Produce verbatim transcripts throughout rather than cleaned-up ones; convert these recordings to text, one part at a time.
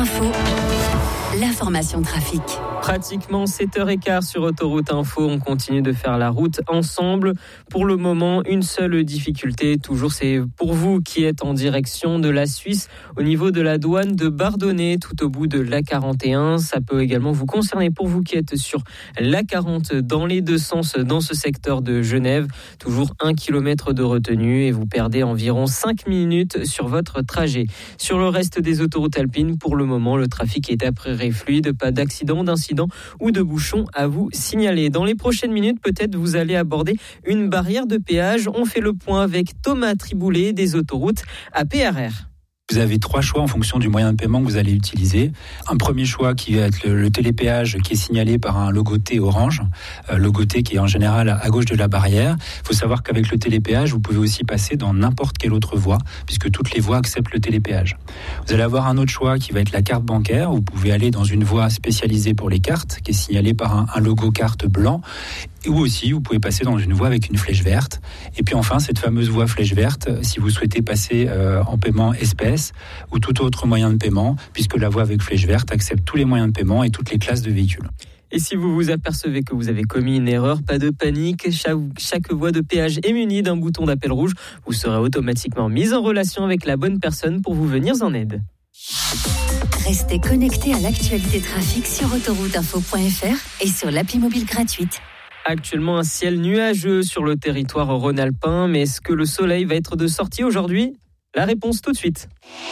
Info, l'information trafic. Pratiquement sept heures quinze sur Autoroute Info, on continue de faire la route ensemble. Pour le moment, une seule difficulté, toujours c'est pour vous qui êtes en direction de la Suisse, au niveau de la douane de Bardonnay, tout au bout de l'A quarante et un. Ça peut également vous concerner pour vous qui êtes sur l'A quarante dans les deux sens dans ce secteur de Genève. Toujours un kilomètre de retenue et vous perdez environ cinq minutes sur votre trajet. Sur le reste des autoroutes alpines, pour le moment, le trafic est à peu près fluide, pas d'accident, d'incident ou de bouchons à vous signaler. Dans les prochaines minutes, peut-être vous allez aborder une barrière de péage. On fait le point avec Thomas Triboulet des autoroutes à P R R. Vous avez trois choix en fonction du moyen de paiement que vous allez utiliser. Un premier choix qui va être le, le télépéage qui est signalé par un logo T orange, euh, logo T qui est en général à gauche de la barrière. Il faut savoir qu'avec le télépéage, vous pouvez aussi passer dans n'importe quelle autre voie, puisque toutes les voies acceptent le télépéage. Vous allez avoir un autre choix qui va être la carte bancaire. Vous pouvez aller dans une voie spécialisée pour les cartes, qui est signalée par un, un logo carte blanc. Ou aussi, vous pouvez passer dans une voie avec une flèche verte. Et puis enfin, cette fameuse voie flèche verte, si vous souhaitez passer euh, en paiement espèce ou tout autre moyen de paiement, puisque la voie avec flèche verte accepte tous les moyens de paiement et toutes les classes de véhicules. Et si vous vous apercevez que vous avez commis une erreur, pas de panique. Chaque, chaque voie de péage est munie d'un bouton d'appel rouge. Vous serez automatiquement mis en relation avec la bonne personne pour vous venir en aide. Restez connectés à l'actualité trafic sur autoroute info point f r et sur l'appli mobile gratuite. Actuellement, un ciel nuageux sur le territoire rhône-alpin. Mais est-ce que le soleil va être de sortie aujourd'hui ? La réponse tout de suite.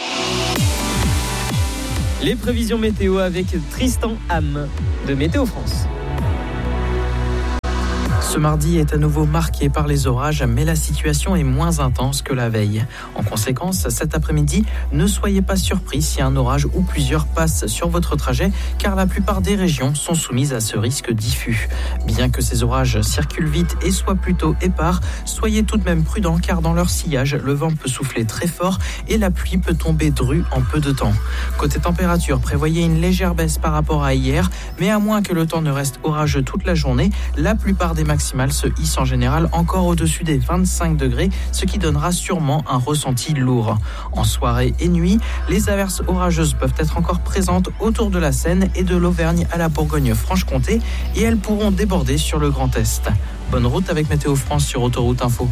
Les prévisions météo avec Tristan Ham de Météo France. Ce mardi est à nouveau marqué par les orages, mais la situation est moins intense que la veille. En conséquence, cet après-midi, ne soyez pas surpris si un orage ou plusieurs passent sur votre trajet, car la plupart des régions sont soumises à ce risque diffus. Bien que ces orages circulent vite et soient plutôt épars, soyez tout de même prudents, car dans leur sillage, le vent peut souffler très fort et la pluie peut tomber drue en peu de temps. Côté température, prévoyez une légère baisse par rapport à hier, mais à moins que le temps ne reste orageux toute la journée, la plupart des maximales se hisse en général encore au-dessus des vingt-cinq degrés, ce qui donnera sûrement un ressenti lourd. En soirée et nuit, les averses orageuses peuvent être encore présentes autour de la Seine et de l'Auvergne à la Bourgogne-Franche-Comté et elles pourront déborder sur le Grand Est. Bonne route avec Météo France sur Autoroute Info.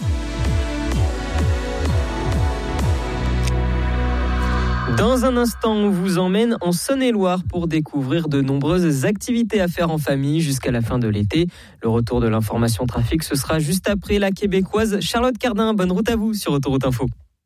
Dans un instant, on vous emmène en Saône-et-Loire pour découvrir de nombreuses activités à faire en famille jusqu'à la fin de l'été. Le retour de l'information trafic, ce sera juste après la québécoise Charlotte Cardin. Bonne route à vous sur Autoroute Info.